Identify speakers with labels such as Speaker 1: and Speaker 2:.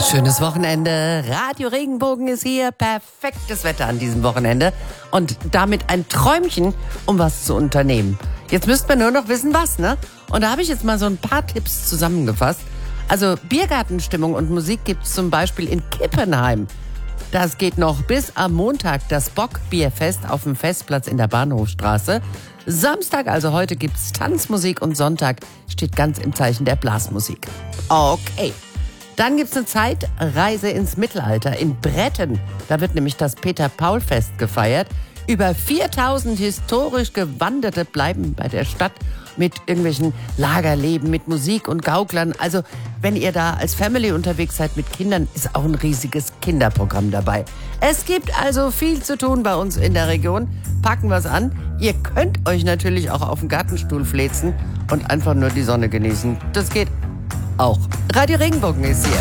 Speaker 1: Schönes Wochenende. Radio Regenbogen ist hier. Perfektes Wetter an diesem Wochenende. Und damit ein Träumchen, um was zu unternehmen. Jetzt müsst man nur noch wissen, was, ne? Und da habe ich jetzt mal so ein paar Tipps zusammengefasst. Also Biergartenstimmung und Musik gibt's zum Beispiel in Kippenheim. Das geht noch bis am Montag, das Bockbierfest auf dem Festplatz in der Bahnhofstraße. Samstag, also heute, gibt's Tanzmusik und Sonntag steht ganz im Zeichen der Blasmusik. Okay. Dann gibt's eine Zeitreise ins Mittelalter in Bretten. Da wird nämlich das Peter-Paul-Fest gefeiert. Über 4000 historisch Gewanderte bleiben bei der Stadt mit irgendwelchen Lagerleben, mit Musik und Gauklern. Also wenn ihr da als Family unterwegs seid mit Kindern, ist auch ein riesiges Kinderprogramm dabei. Es gibt also viel zu tun bei uns in der Region. Packen wir's an. Ihr könnt euch natürlich auch auf den Gartenstuhl fläzen und einfach nur die Sonne genießen. Das geht auch. Radio Regenbogen ist hier.